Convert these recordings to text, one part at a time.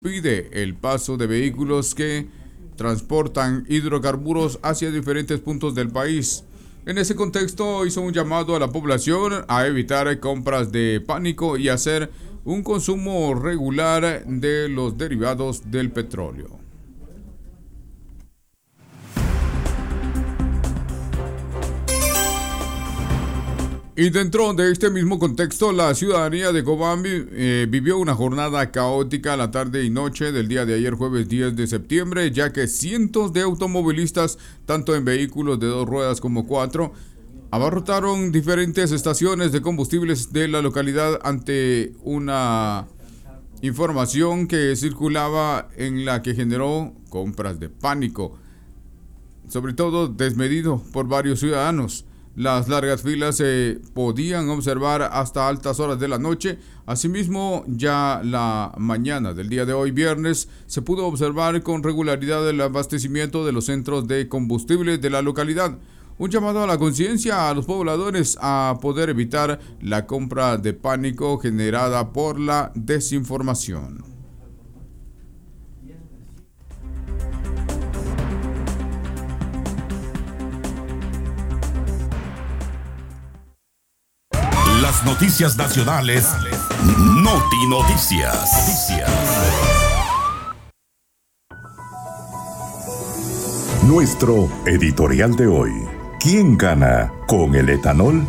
Pide el paso de vehículos que transportan hidrocarburos hacia diferentes puntos del país. En ese contexto hizo un llamado a la población a evitar compras de pánico y hacer un consumo regular de los derivados del petróleo. Y dentro de este mismo contexto, la ciudadanía de Cobán vivió una jornada caótica la tarde y noche del día de ayer, jueves 10 de septiembre, ya que cientos de automovilistas, tanto en vehículos de 2 ruedas como 4, abarrotaron diferentes estaciones de combustibles de la localidad ante una información que circulaba en la que generó compras de pánico, sobre todo desmedido por varios ciudadanos. Las largas filas se podían observar hasta altas horas de la noche. Asimismo, ya la mañana del día de hoy, viernes, se pudo observar con regularidad el abastecimiento de los centros de combustible de la localidad. Un llamado a la conciencia a los pobladores a poder evitar la compra de pánico generada por la desinformación. Las noticias nacionales, Noti Noticias. Nuestro editorial de hoy. ¿Quién gana con el etanol?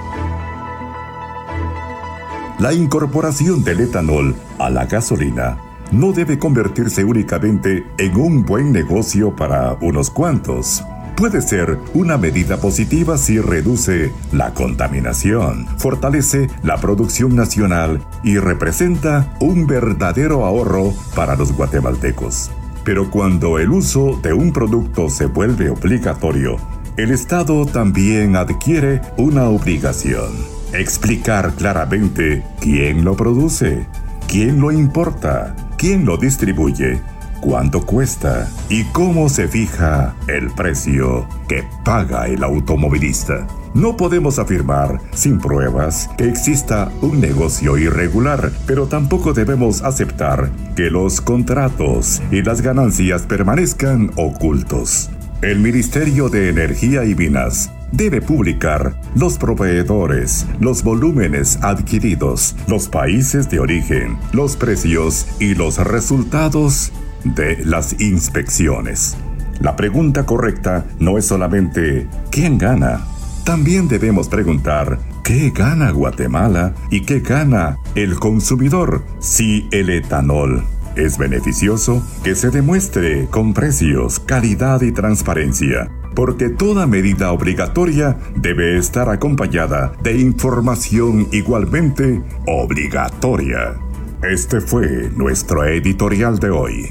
La incorporación del etanol a la gasolina no debe convertirse únicamente en un buen negocio para unos cuantos. Puede ser una medida positiva si reduce la contaminación, fortalece la producción nacional y representa un verdadero ahorro para los guatemaltecos. Pero cuando el uso de un producto se vuelve obligatorio, el Estado también adquiere una obligación: explicar claramente quién lo produce, quién lo importa, quién lo distribuye, cuánto cuesta y cómo se fija el precio que paga el automovilista. No podemos afirmar sin pruebas que exista un negocio irregular, pero tampoco debemos aceptar que los contratos y las ganancias permanezcan ocultos. El Ministerio de Energía y Minas debe publicar los proveedores, los volúmenes adquiridos, los países de origen, los precios y los resultados de las inspecciones. La pregunta correcta no es solamente ¿quién gana? También debemos preguntar ¿qué gana Guatemala y qué gana el consumidor si el etanol es beneficioso? Que se demuestre con precios, calidad y transparencia, porque toda medida obligatoria debe estar acompañada de información igualmente obligatoria. Este fue nuestro editorial de hoy.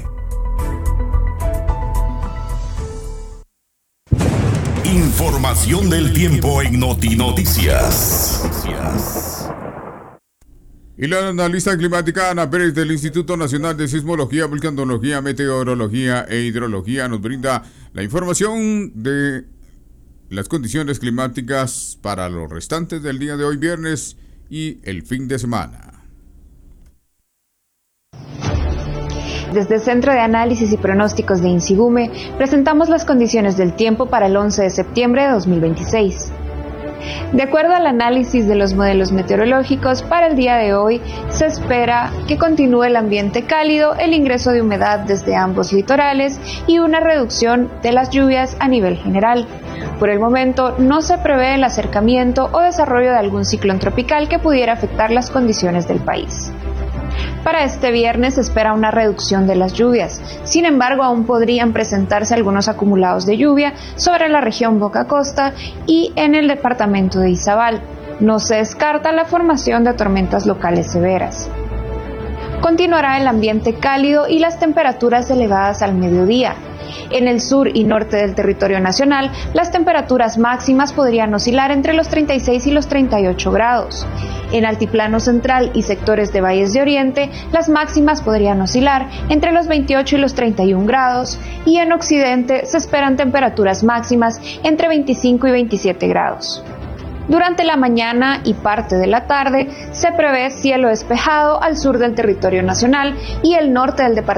Información del tiempo en Noti Noticias. Y la analista climática Ana Pérez del Instituto Nacional de Sismología, Vulcanología, Meteorología e Hidrología nos brinda la información de las condiciones climáticas para los restantes del día de hoy viernes y el fin de semana. Desde el Centro de Análisis y Pronósticos de INSIGUME presentamos las condiciones del tiempo para el 11 de septiembre de 2026. De acuerdo al análisis de los modelos meteorológicos, para el día de hoy se espera que continúe el ambiente cálido, el ingreso de humedad desde ambos litorales y una reducción de las lluvias a nivel general. Por el momento no se prevé el acercamiento o desarrollo de algún ciclón tropical que pudiera afectar las condiciones del país. Para este viernes se espera una reducción de las lluvias. Sin embargo, aún podrían presentarse algunos acumulados de lluvia sobre la región Boca Costa y en el departamento de Izabal. No se descarta la formación de tormentas locales severas. Continuará el ambiente cálido y las temperaturas elevadas al mediodía. En el sur y norte del territorio nacional, las temperaturas máximas podrían oscilar entre los 36 y los 38 grados. En altiplano central y sectores de valles de oriente, las máximas podrían oscilar entre los 28 y los 31 grados, y en occidente se esperan temperaturas máximas entre 25 y 27 grados. Durante la mañana y parte de la tarde se prevé cielo despejado al sur del territorio nacional y el norte del departamento